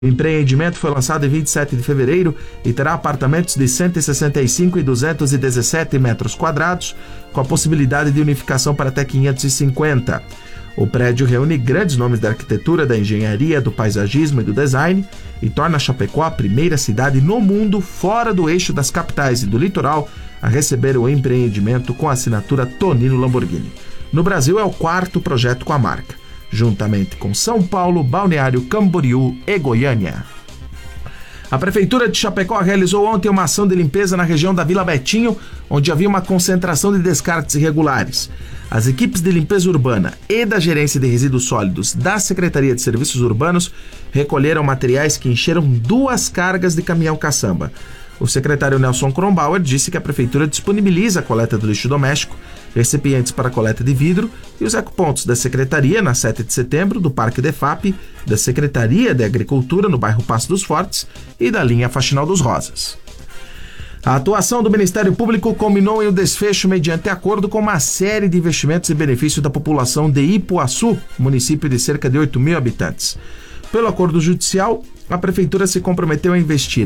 O empreendimento foi lançado em 27 de fevereiro e terá apartamentos de 165 e 217 metros quadrados, com a possibilidade de unificação para até 550. O prédio reúne grandes nomes da arquitetura, da engenharia, do paisagismo e do design e torna Chapecó a primeira cidade no mundo fora do eixo das capitais e do litoral a receber o empreendimento com a assinatura Tonino Lamborghini. No Brasil é o quarto projeto com a marca, juntamente com São Paulo, Balneário Camboriú e Goiânia. A Prefeitura de Chapecó realizou ontem uma ação de limpeza na região da Vila Betinho, onde havia uma concentração de descartes irregulares. As equipes de limpeza urbana e da Gerência de Resíduos Sólidos da Secretaria de Serviços Urbanos recolheram materiais que encheram 2 cargas de caminhão caçamba. O secretário Nelson Kronbauer disse que a Prefeitura disponibiliza a coleta do lixo doméstico, recipientes para coleta de vidro e os ecopontos da Secretaria na 7 de setembro, do Parque Defap, da Secretaria de Agricultura no bairro Passo dos Fortes e da linha Faxinal dos Rosas. A atuação do Ministério Público culminou em um desfecho mediante acordo com uma série de investimentos em benefício da população de Ipuaçu, município de cerca de 8 mil habitantes. Pelo acordo judicial, a Prefeitura se comprometeu a investir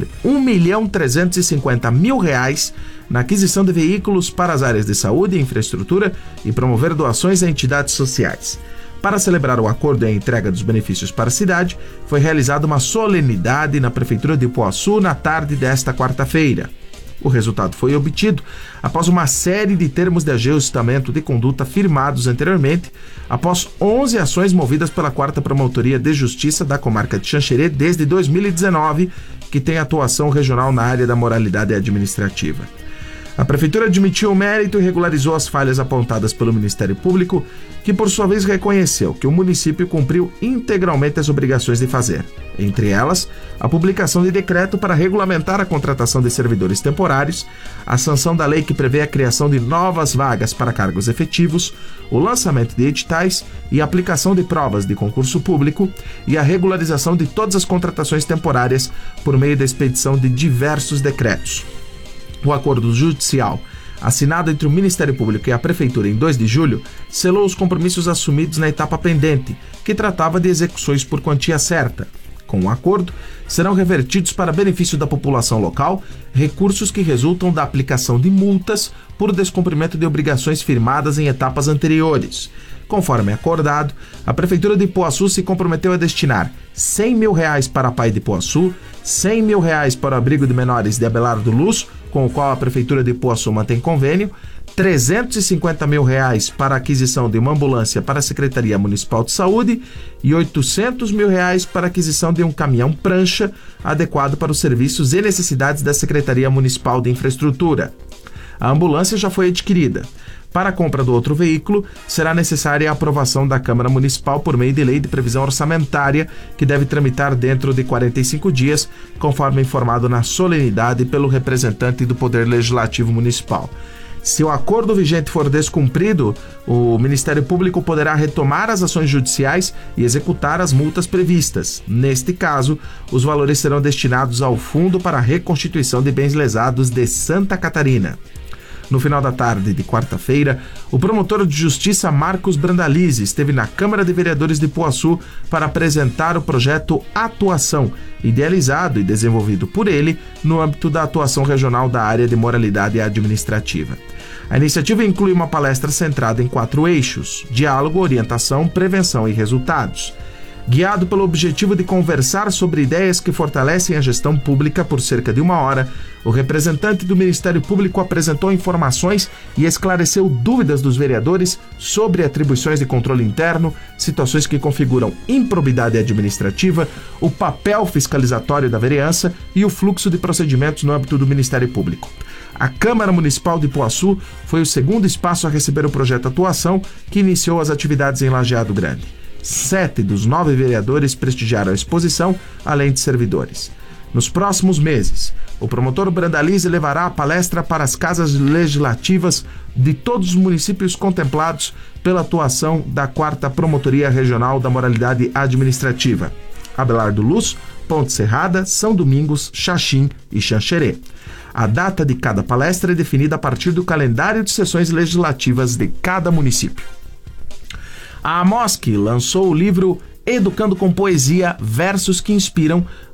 R$1.350.000 na aquisição de veículos para as áreas de saúde e infraestrutura e promover doações a entidades sociais. Para celebrar o acordo e a entrega dos benefícios para a cidade, foi realizada uma solenidade na Prefeitura de Ipuaçu na tarde desta quarta-feira. O resultado foi obtido após uma série de termos de ajustamento de conduta firmados anteriormente, após 11 ações movidas pela 4ª Promotoria de Justiça da comarca de Xanxerê desde 2019, que tem atuação regional na área da moralidade administrativa. A Prefeitura admitiu o mérito e regularizou as falhas apontadas pelo Ministério Público, que por sua vez reconheceu que o município cumpriu integralmente as obrigações de fazer. Entre elas, a publicação de decreto para regulamentar a contratação de servidores temporários, a sanção da lei que prevê a criação de novas vagas para cargos efetivos, o lançamento de editais e a aplicação de provas de concurso público e a regularização de todas as contratações temporárias por meio da expedição de diversos decretos. O acordo judicial, assinado entre o Ministério Público e a Prefeitura em 2 de julho, selou os compromissos assumidos na etapa pendente, que tratava de execuções por quantia certa. Com o acordo, serão revertidos para benefício da população local recursos que resultam da aplicação de multas por descumprimento de obrigações firmadas em etapas anteriores. Conforme acordado, a Prefeitura de Ipuaçu se comprometeu a destinar R$100.000 para a PAI de Ipuaçu, R$100.000 para o abrigo de menores de Abelardo Luz, com o qual a Prefeitura de Ipuaçu mantém convênio, R$350.000 para a aquisição de uma ambulância para a Secretaria Municipal de Saúde e R$800.000 para a aquisição de um caminhão prancha adequado para os serviços e necessidades da Secretaria Municipal de Infraestrutura. A ambulância já foi adquirida. Para a compra do outro veículo, será necessária a aprovação da Câmara Municipal por meio de lei de previsão orçamentária, que deve tramitar dentro de 45 dias, conforme informado na solenidade pelo representante do Poder Legislativo Municipal. Se o acordo vigente for descumprido, o Ministério Público poderá retomar as ações judiciais e executar as multas previstas. Neste caso, os valores serão destinados ao Fundo para a Reconstituição de Bens Lesados de Santa Catarina. No final da tarde de quarta-feira, o promotor de justiça Marcos Brandalize esteve na Câmara de Vereadores de Ipuaçu para apresentar o projeto Atuação, idealizado e desenvolvido por ele no âmbito da atuação regional da área de moralidade administrativa. A iniciativa inclui uma palestra centrada em 4 eixos: diálogo, orientação, prevenção e resultados. Guiado pelo objetivo de conversar sobre ideias que fortalecem a gestão pública por cerca de 1 hora, o representante do Ministério Público apresentou informações e esclareceu dúvidas dos vereadores sobre atribuições de controle interno, situações que configuram improbidade administrativa, o papel fiscalizatório da vereança e o fluxo de procedimentos no âmbito do Ministério Público. A Câmara Municipal de Ipuaçu foi o segundo espaço a receber o projeto Atuação, que iniciou as atividades em Lajeado Grande. 7 dos 9 vereadores prestigiaram a exposição, além de servidores. Nos próximos meses, o promotor Brandalize levará a palestra para as casas legislativas de todos os municípios contemplados pela atuação da 4ª Promotoria Regional da Moralidade Administrativa: Abelardo Luz, Ponte Serrada, São Domingos, Xaxim e Xanxerê. A data de cada palestra é definida a partir do calendário de sessões legislativas de cada município. A Amosc lançou o livro Educando com Poesia, versos que inspiram,